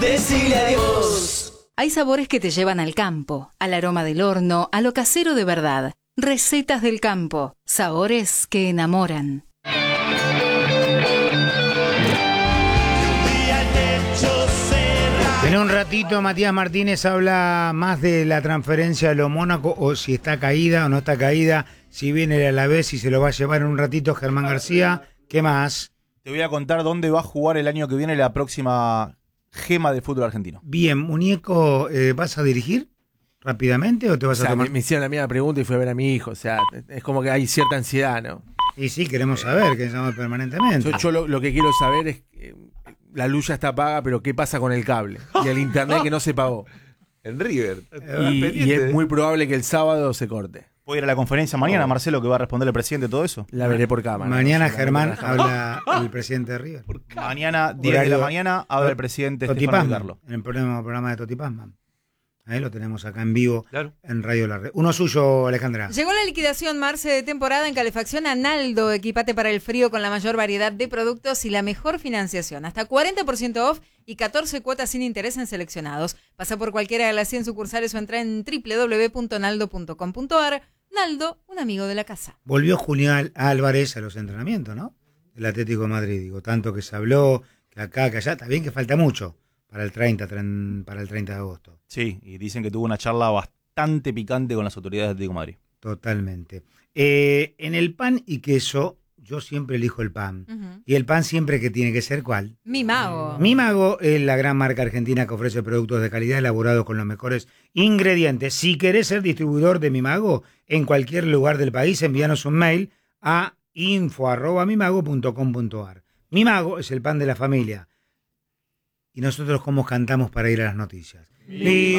Decile adiós. Hay sabores que te llevan al campo, al aroma del horno, a lo casero de verdad. Recetas del campo, sabores que enamoran. En un ratito Matías Martínez habla más de la transferencia de los Mónaco, o si está caída o no está caída, si viene el Alavés y se lo va a llevar en un ratito Germán García. ¿Qué más? Te voy a contar dónde va a jugar el año que viene la próxima gema del fútbol argentino. Bien, muñeco, ¿vas a dirigir rápidamente o te vas a tomar? Me hicieron la misma pregunta y fui a ver a mi hijo. O sea, es como que hay cierta ansiedad, ¿no? Y sí, queremos saber, que llama permanentemente. Yo lo que quiero saber es la luz ya está paga, pero ¿qué pasa con el cable? Y el internet que no se pagó. En River. Y es muy probable que el sábado se corte. ¿Puedo ir a la conferencia mañana, Marcelo, que va a responder el presidente de todo eso? La veré por cámara. Mañana ¿no? Germán habla el presidente de River. Mañana, 10 de la mañana, habla el presidente Toti Estefano Pazman, Carlos. en el programa de Toti Pazman. Ahí lo tenemos acá en vivo, Claro. en Radio La Red. Uno suyo, Alejandra. Llegó la liquidación Marce de temporada en calefacción a Naldo. Equipate para el frío con la mayor variedad de productos y la mejor financiación. Hasta 40% off y 14 cuotas sin interés en seleccionados. Pasa por cualquiera de las 100 sucursales o entra en www.naldo.com.ar. Naldo, un amigo de la casa. Volvió Julián Álvarez a los entrenamientos, ¿no? El Atlético de Madrid, digo, tanto que se habló, que acá, que allá, está bien que falta mucho para el 30 de agosto. Sí, y dicen que tuvo una charla bastante picante con las autoridades del Atlético de Madrid. Totalmente. En el pan y queso, yo siempre elijo el pan. Uh-huh. Y el pan siempre que tiene que ser, ¿cuál? Mi mago. Mi Mago es la gran marca argentina que ofrece productos de calidad elaborados con los mejores ingredientes. Si querés ser distribuidor de Mi Mago en cualquier lugar del país, envíanos un mail a info@mimago.com.ar. Mi Mago es el pan de la familia. Y nosotros cómo cantamos para ir a las noticias. Mi